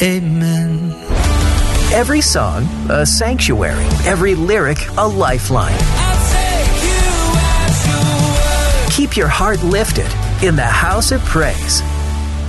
Amen. Every song, a sanctuary. Every lyric, a lifeline. Keep your heart lifted in the house of praise.